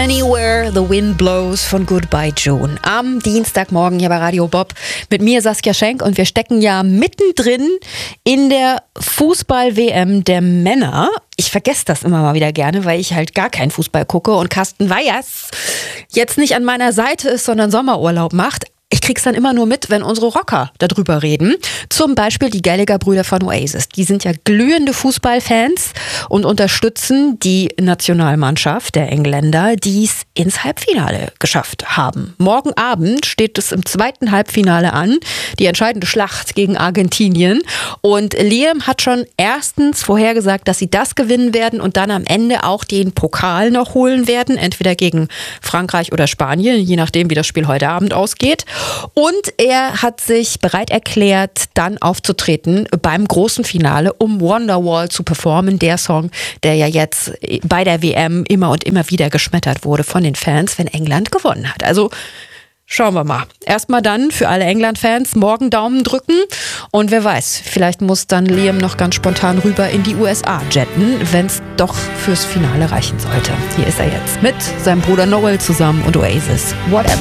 Anywhere the Wind Blows von Goodbye June. Am Dienstagmorgen hier bei Radio Bob mit mir Saskia Schenk und wir stecken ja mittendrin in der Fußball-WM der Männer. Ich vergesse das immer mal wieder gerne, weil ich halt gar keinen Fußball gucke und Carsten Weyers jetzt nicht an meiner Seite ist, sondern Sommerurlaub macht. Ich krieg's dann immer nur mit, wenn unsere Rocker darüber reden. Zum Beispiel die Gallagher-Brüder von Oasis. Die sind ja glühende Fußballfans und unterstützen die Nationalmannschaft der Engländer, die es ins Halbfinale geschafft haben. Morgen Abend steht es im zweiten Halbfinale an, die entscheidende Schlacht gegen Argentinien. Und Liam hat schon erstens vorhergesagt, dass sie das gewinnen werden und dann am Ende auch den Pokal noch holen werden, entweder gegen Frankreich oder Spanien, je nachdem, wie das Spiel heute Abend ausgeht. Und er hat sich bereit erklärt, dann aufzutreten beim großen Finale, um Wonderwall zu performen. Der Song, der ja jetzt bei der WM immer und immer wieder geschmettert wurde von den Fans, wenn England gewonnen hat. Also schauen wir mal. Erstmal dann für alle England-Fans morgen Daumen drücken. Und wer weiß, vielleicht muss dann Liam noch ganz spontan rüber in die USA jetten, wenn es doch fürs Finale reichen sollte. Hier ist er jetzt mit seinem Bruder Noel zusammen und Oasis. Whatever.